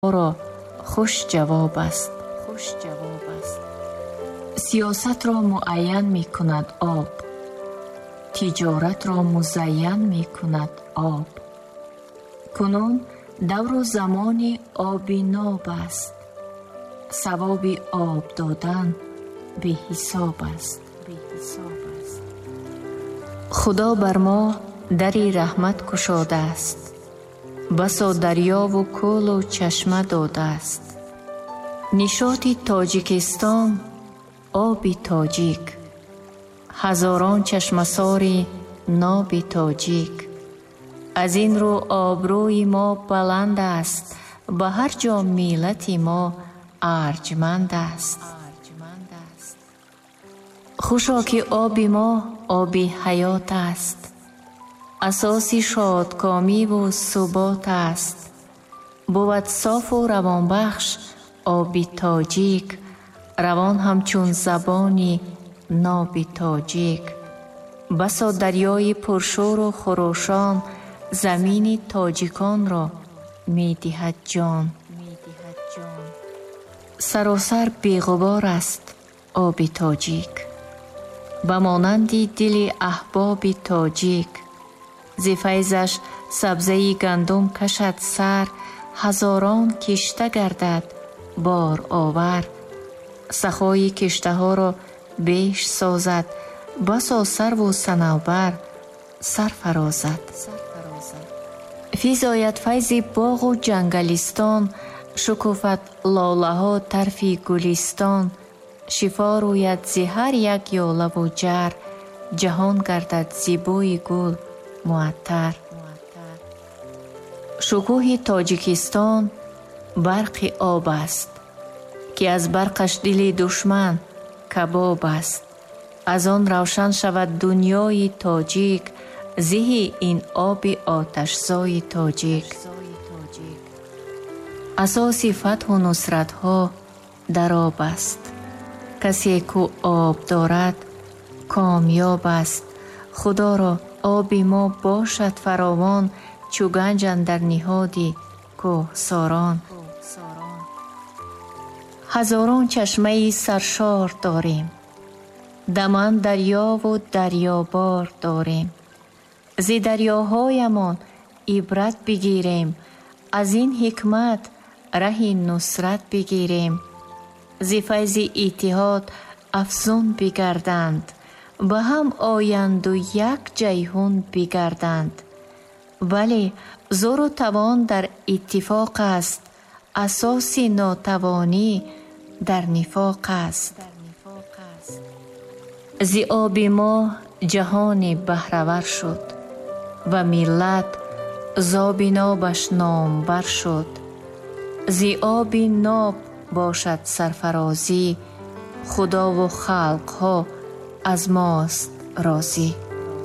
را خوش جواب است. سیاست را معین می کند آب، تجارت را مزین می کند آب. کنون دور و زمان آبی ناب است، ثواب آب دادن بی حساب است. خدا بر ما دری رحمت گشاده است، بسا دریا و کل و چشمه داده است. نشاط تاجیکستان آبی تاجیک، هزاران چشمساری نابی تاجیک. از این رو آبروی ما بلند است، به هر جا ملت ما ارجمند است. خوشا که آب ما آبی حیات است، اساسی شادکامی و ثبات است. بود صاف و روان بخش آبی تاجیک، روان همچون زبانی نابی تاجیک. بسا دریای پرشور و خروشان، زمین تاجیکان را می دهد جان. سراسر بیغبار است آبی تاجیک، به مانندی دل احباب تاجیک. ز فیضش سبزه گندم کشد سر، هزاران کشته گردد بار آور. سخای کشته ها را بیش سازد، بسا سرو و صنوبر سرفرازد. فیضایت فیض باغ و جنگلستان، شکوفت لاله ها طرفی گلستان. شفا روید ز هر یک یاله و جر، جهان گردد ز بوی گل معطر. شکوه تاجیکستان برق آب است، که از برقش دل دشمن کباب است. از آن روشن شود دنیای تاجیک، زهی این آب آتشزای تاجیک. اساس فتح و نصرت ها در آب است، کسی کو آب دارد کامیاب است. خدا را آب ما باشد فراوان، چو گنج اندر نهادی کوهساران. هزاران چشمه سرشار داریم، دمان دریا و دریابار داریم. ز دریاهایمان عبرت بگیریم، از این حکمت ره نصرت بگیریم. ز فیض اتحاد افزون بگردند، به هم آیند و یک جیحون بگردند. ولی زور و توان در اتفاق است، اساس ناتوانی در نفاق است. ز آب ما جهان بهره‌ور شد، و ملت ز آب نابش نامور شد. ز آب ناب باشد سرفرازی، خدا و خلق ها از ماست راضی.